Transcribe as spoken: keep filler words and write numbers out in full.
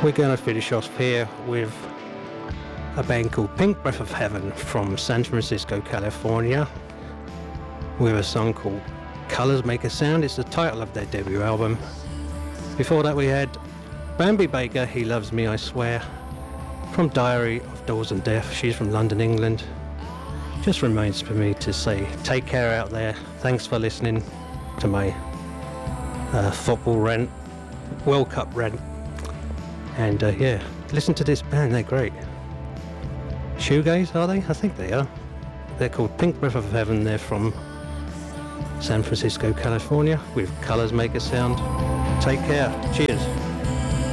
We're going to finish off here with a band called Pink Breath of Heaven from San Francisco, California, with a song called Colors Make a Sound. It's the title of their debut album. Before that we had Bambi Baker, He Loves Me I Swear, from Diary of Dolls and Death. She's from London, England. Just remains for me to say take care out there. Thanks for listening to my uh, football rant, World Cup rant. And uh, yeah, listen to this band, they're great. Shoegaze, are they? I think they are. They're called Pink Breath of Heaven. They're from San Francisco, California, with Colors Make a Sound. Take care. Cheers.